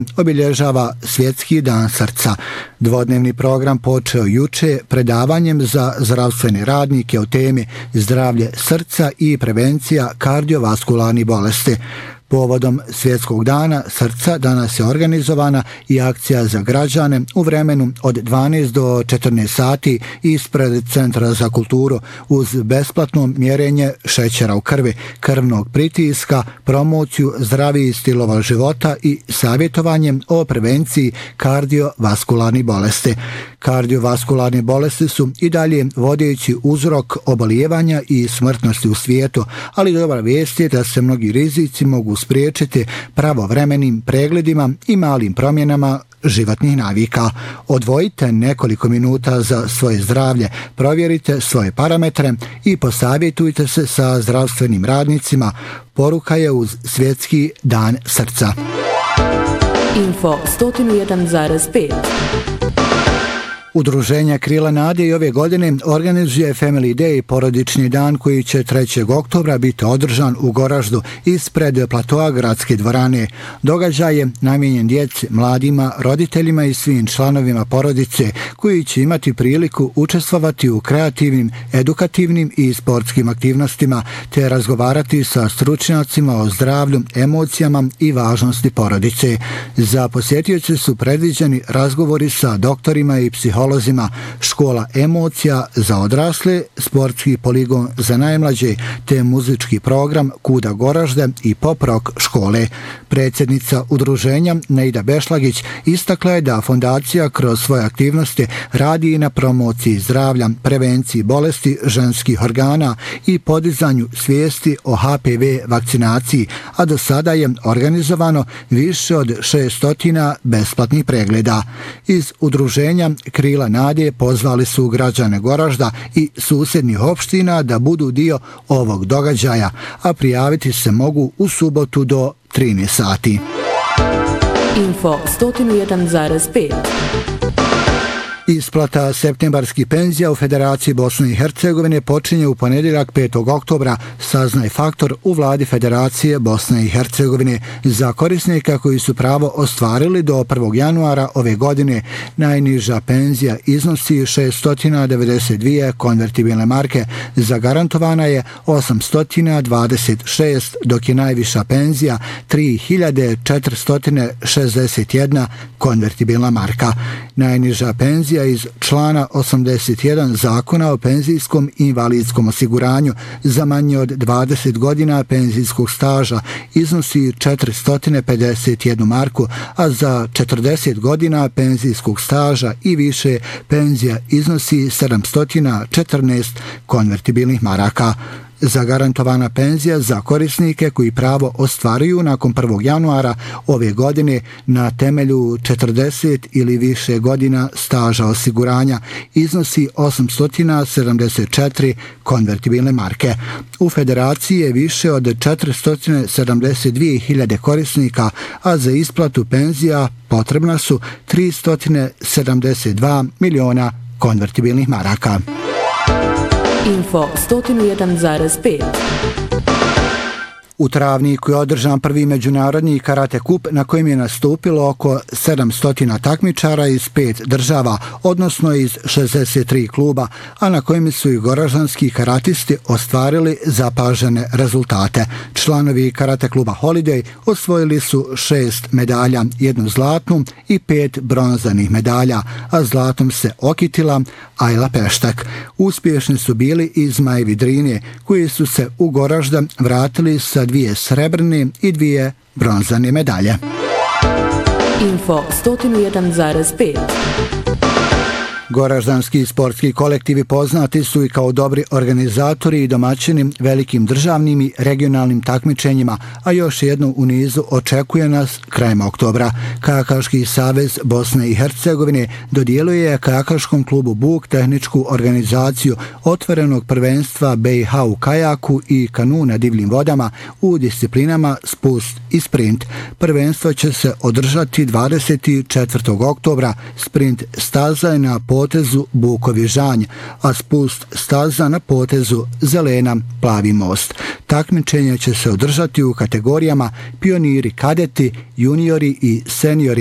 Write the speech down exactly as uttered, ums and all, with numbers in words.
obilježava Svjetski dan srca. Dvodnevni program počeo juče predavanjem za zdravstvene radnike o temi zdravlje srca i prevencija kardiovaskularnih bolesti. Povodom Svjetskog dana srca danas je organizovana i akcija za građane u vremenu od dvanaest do četrnaest sati ispred Centra za kulturu uz besplatno mjerenje šećera u krvi, krvnog pritiska, promociju zdravih stilova života i savjetovanjem o prevenciji kardiovaskularnih bolesti. Kardiovaskularne bolesti su i dalje vodeći uzrok obolijevanja i smrtnosti u svijetu, ali dobra vijest je da se mnogi rizici mogu spriječiti pravovremenim pregledima i malim promjenama životnih navika. Odvojite nekoliko minuta za svoje zdravlje, provjerite svoje parametre i posavjetujte se sa zdravstvenim radnicima. Poruka je uz Svjetski dan srca. Info sto jedan zarez pet. Udruženje Krila nade i ove godine organizuje Family Day, porodični dan koji će trećeg oktobra biti održan u Goraždu ispred platoa gradske dvorane. Događaj je namijenjen djeci, mladima, roditeljima i svim članovima porodice koji će imati priliku učestvovati u kreativnim, edukativnim i sportskim aktivnostima te razgovarati sa stručnjacima o zdravlju, emocijama i važnosti porodice. Za posjetioce su predviđeni razgovori sa doktorima i psihologima, škola emocija za odrasle, sportski poligon za najmlađe te muzički program Kuda Goražde i pop rock škole. Predsjednica udruženja Nejda Bešlagić istakla je da fondacija kroz svoje aktivnosti radi i na promociji zdravlja, prevenciji bolesti ženskih organa i podizanju svijesti o H P V vakcinaciji, a do sada je organizovano više od šesto besplatnih pregleda. Iz udruženja Krila nade pozvali su građane Goražda i susjednih opština da budu dio ovog događaja, a prijaviti se mogu u subotu do trinaest sati. Info sto jedan zarez pet. Isplata septembarskih penzija u Federaciji Bosne i Hercegovine počinje u ponedjeljak petog oktobra, saznaj Faktor u vladi Federacije Bosne i Hercegovine. Za korisnika koji su pravo ostvarili do prvog januara ove godine, najniža penzija iznosi šesto devedeset dvije konvertibilne marke, zagarantovana je osamsto dvadeset šest, dok je najviša penzija tri hiljade četiristo šezdeset jedna konvertibilna marka. Najniža penzija iz člana osamdeset jedan Zakona o penzijskom i invalidskom osiguranju za manje od dvadeset godina penzijskog staža iznosi četiristo pedeset jednu marku, a za četrdeset godina penzijskog staža i više penzija iznosi sedamsto četrnaest konvertibilnih maraka. Zagarantovana penzija za korisnike koji pravo ostvaruju nakon prvog januara ove godine na temelju četrdeset ili više godina staža osiguranja iznosi osamsto sedamdeset četiri konvertibilne marke. U Federaciji je više od četiristo sedamdeset dvije hiljade korisnika, a za isplatu penzija potrebna su tristo sedamdeset dva miliona konvertibilnih maraka. Info sto jedan zarez pet. U Travniku je održan prvi međunarodni karate kup na kojem je nastupilo oko sedamsto takmičara iz pet država, odnosno iz šezdeset tri kluba, a na kojem su i goraždanski karatisti ostvarili zapažene rezultate. Članovi karate kluba Holiday osvojili su šest medalja, jednu zlatnu i pet bronzanih medalja, a zlatom se okitila Ajla Peštak. Uspješni su bili i Zmajevi Drine, koji su se u Goražda vratili sa dvije srebrne i dvije bronzane medalje. Info sto jedan zarez pet. Goraždanski sportski kolektivi poznati su i kao dobri organizatori i domaćini velikim državnim i regionalnim takmičenjima, a još jedno u nizu očekuje nas krajem oktobra. Kajakaški savez Bosne i Hercegovine dodijeluje Kajakaškom klubu Buk tehničku organizaciju otvorenog prvenstva B i H u kajaku i kanu na divljim vodama u disciplinama spust i sprint. Prvenstvo će se održati dvadeset četvrtog oktobra. Sprint staza je na području potezu Bukovi Žanj, a spust staza na potezu Zelena Plavi most. Takmičenje će se održati u kategorijama pioniri kadeti, juniori i seniori